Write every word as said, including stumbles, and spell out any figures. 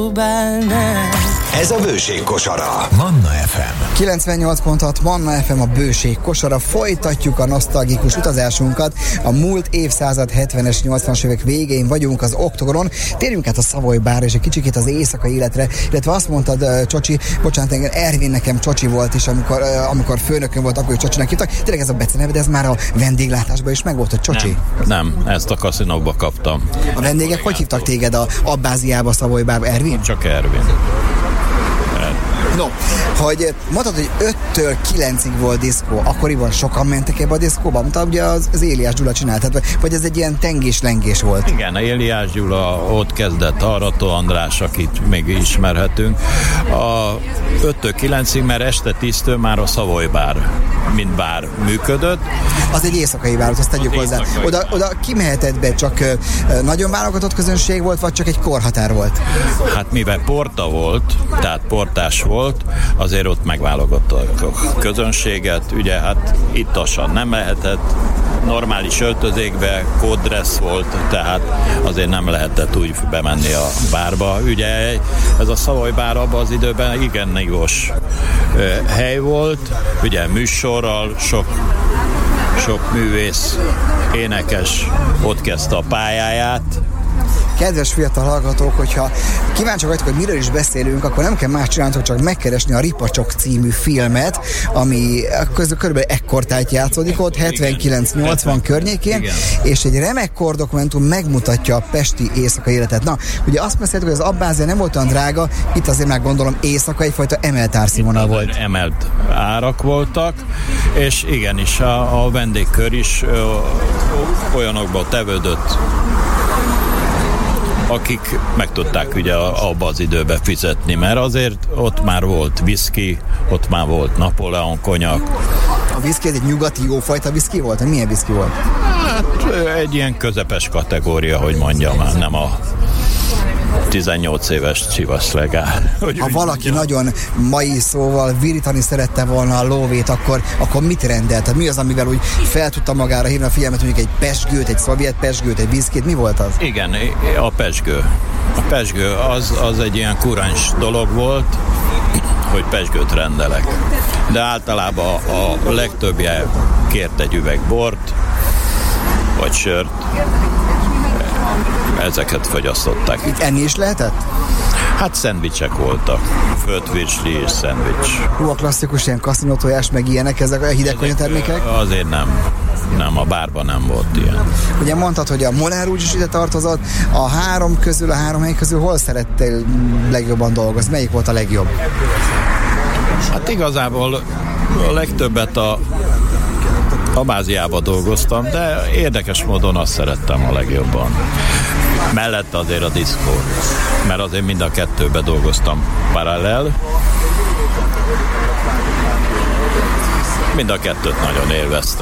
Ez a Bőség kosara. Manna ef em. kilencvennyolc pont hat Manna ef em, a Bőség kosara. Folytatjuk a nosztalgikus utazásunkat. A múlt évszázad hetvenes, nyolcvanas évek végén vagyunk az Oktogonon. Térjünk át a Savoy Barra és egy kicsikét az éjszakai életre. Illetve azt mondtad, uh, Csocsi, bocsánat, engem, Ervin nekem Csocsi volt is, amikor, uh, amikor főnökön volt, akkor Csocsinak hívtak. Tényleg ez a beceneve, de ez már a vendéglátásban is megvolt, hogy Csocsi? Nem, nem, ezt a kaszinókba kaptam. A vendégek hogy hívtak téged a Abbáziába, a Savoy Barba? Ervin? Csak Ervin. No, hogy mondtad, hogy öttől kilencig volt diszkó, akkoriban sokan mentek ebbe a diszkóba? Mondtam, ugye az, az Éliás Gyula csinált, vagy ez egy ilyen tengés-lengés volt? Igen, Éliás Gyula, ott kezdett Arató András, akit még ismerhetünk. A öttől kilencig, mert este tíztől már a Savoy Bar, mint bár működött. Az egy éjszakai bár, azt tegyük hozzá. Oda, oda kimehetett be, csak uh, nagyon válogatott közönség volt, vagy csak egy korhatár volt? Hát mivel porta volt, tehát portás volt, azért ott megválogattak a közönséget, ugye hát ittasan nem lehetett, normális öltözékbe, kóddressz volt, tehát azért nem lehetett úgy bemenni a bárba. Ugye ez a Savoy Bar abban az időben igen nigos hely volt, ugye műsorral, sok, sok művész, énekes ott kezdte a pályáját. Kedves fiatal hallgatók, hogyha kíváncsiak vagytok, hogy miről is beszélünk, akkor nem kell más csinálnotok, csak megkeresni a Ripacsok című filmet, ami közül körülbelül ekkortájt játszódik ott, hetvenkilenc nyolcvan környékén, igen. És egy remek kordokumentum megmutatja a pesti éjszakai életet. Na, ugye azt beszéltük, hogy az Abbázia nem volt olyan drága, itt azért már gondolom éjszaka egyfajta emelt árszínvonal volt. Emelt árak voltak, és igenis a, a vendégkör is ö, olyanokba tevődött, akik meg tudták ugye abba az időben fizetni, mert azért ott már volt whisky, ott már volt Napóleon konyak. A whisky egy nyugati jófajta whisky volt? Milyen whisky volt? Hát egy ilyen közepes kategória, hogy mondjam, nem a tizennyolc éves Chivas Legál. Ha valaki mondjam. Nagyon mai szóval virítani szerette volna a lóvét, akkor, akkor mit rendelt? Mi az, amivel úgy fel tudta magára hívni a figyelmet, mondjuk egy pezsgőt, egy szovjet pezsgőt, egy viszkit, mi volt az? Igen, a pezsgő. A pezsgő az, az egy ilyen kuráns dolog volt, hogy pezsgőt rendelek. De általában a, a legtöbbje kért egy üveg bort, vagy sört. Ezeket fogyasztották. Itt enni is lehetett? Hát szendvicsek voltak. Földvirsli és szendvics. Hú, a klasszikus ilyen kaszinótojás, meg ilyenek, ezek a hideg konyatermékek? Azért nem. Nem, a bárban nem volt ilyen. Ugye mondtad, hogy a Moulin Rouge is ide tartozott. A három közül, a három hely közül hol szerettél legjobban dolgozni? Melyik volt a legjobb? Hát igazából a legtöbbet a Abbáziába dolgoztam, de érdekes módon azt szerettem a legjobban. Mellett azért a diszkó, mert azért mind a kettőbe dolgoztam paralel. Mind a kettőt nagyon élveztem.